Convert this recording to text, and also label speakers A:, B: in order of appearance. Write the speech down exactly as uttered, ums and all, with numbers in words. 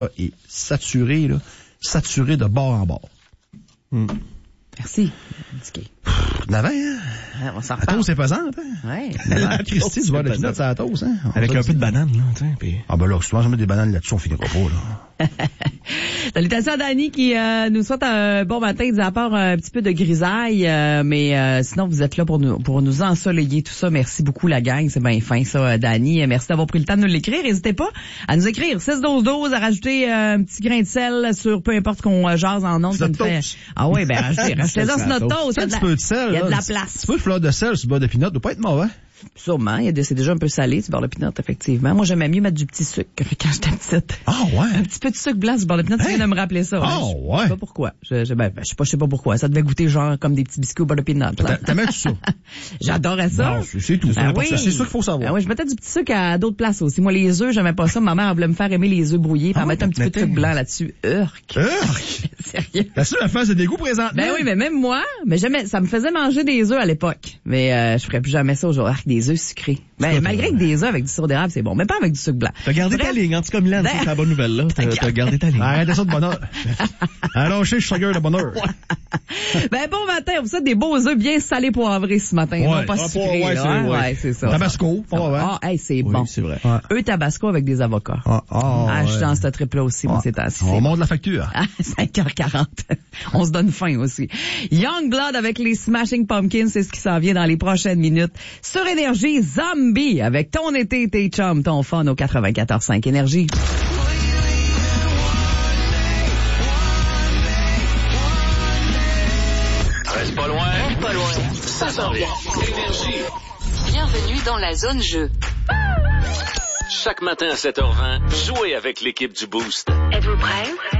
A: est saturé, là, saturé de bord en bord.
B: Mm.
C: Merci.
A: D'avant, hein?
C: Ouais, on s'en
A: La
C: reparle.
A: toast est pesante, hein?
C: Ouais.
A: La Christie, tu vois, le peanut, c'est la toast, hein?
B: Avec un peu de banane, là, tu sais. Puis...
A: Ah, ben là, si tu manges jamais des bananes là-dessus, on finira pas, là.
C: Salutations à Dani qui euh, nous souhaite un bon matin. Il dit à part un petit peu de grisaille, euh, mais euh, sinon vous êtes là pour nous pour nous ensoleiller tout ça. Merci beaucoup la gang, c'est bien fin ça, Dani. Merci d'avoir pris le temps de nous l'écrire. N'hésitez pas à nous écrire six douze douze, à rajouter euh, un petit grain de sel sur peu importe qu'on euh, jase en ondes. Ça nous fait... Ah oui, ben rajoutez, rajoutez-en sur notre toast.
A: Un petit peu de sel.
C: Il y a
A: là.
C: de la place.
A: Un petit peu de fleur de sel sur le bas de pinot, doit pas être mauvais.
C: Sûrement, il y a des, c'est déjà un peu salé, du beurre de pinot, effectivement. Moi, j'aimais mieux mettre du petit sucre quand j'étais petite.
A: Ah ouais?
C: Un petit peu de sucre blanc, du beurre de pinot, tu viens de me rappeler ça.
A: Ah
C: ouais.
A: ouais?
C: Je sais pas pourquoi. Je, je, ben, ben, je sais pas, je sais pas pourquoi. Ça devait goûter genre comme des petits biscuits au beurre de pinot.
A: T'aimais tout ça?
C: J'adorais ça.
A: Non, c'est, c'est tout.
C: Ben
A: c'est,
C: oui.
A: c'est ça qu'il faut savoir.
C: Ben oui, je mettais du petit sucre à d'autres places aussi. Moi, les œufs, j'aimais pas ça. Ma mère voulait me faire aimer les œufs brouillés, puis
A: Ah,
C: mettre un petit peu de
A: mettais-
C: sucre blanc là-dessus. Urk.
A: Urk!
C: Sérieux.
A: La seule affaire, c'est des goûts présentement.
C: Ben oui, mais même moi, mais jamais, ça me faisait manger des œufs à l'époque. Mais euh, je ferais plus jamais ça aujourd'hui. Arc, des œufs sucrés. Ben, malgré que des œufs avec du sirop d'érable, c'est bon, mais pas avec du sucre blanc.
B: T'as gardé
C: Bref.
B: ta ligne, en tout cas, Milan,
C: Ben-
B: c'est la bonne nouvelle, là. T'as, t'as gardé ta ligne.
A: Arrêtez ça de bonheur. Allongez, je suis sugar de bonheur.
C: Ben bon matin, on vous souhaite des beaux œufs bien salés poivrés ce matin,
A: Ouais.
C: non pas
A: Ah,
C: sucrés.
A: ouais,
C: là,
A: c'est-
C: hein?
A: ouais.
C: Ouais, c'est ça.
A: Tabasco, on va voir.
C: Ah, hey, c'est
B: Oui,
C: bon.
B: c'est vrai.
A: Ouais.
C: Eux Tabasco avec des avocats.
A: Ah, ah,
C: Ah, je suis
A: ouais.
C: dans ce trip-là aussi, moi, c'est assez.
A: On monte la facture.
C: À cinq heures quarante. On se donne faim aussi. Youngblood avec les Smashing Pumpkins, c'est ce qui s'en vient dans les prochaines minutes. Sur Énergie, Zombie avec ton été, tes chums, ton fun au quatre-vingt-quatorze cinq Énergie.
D: Reste pas loin. Reste pas loin. Ça s'en vient. Énergie.
E: Bienvenue dans la zone jeu.
D: Chaque matin à sept heures vingt, jouez avec l'équipe du Boost.
E: Êtes-vous prêts?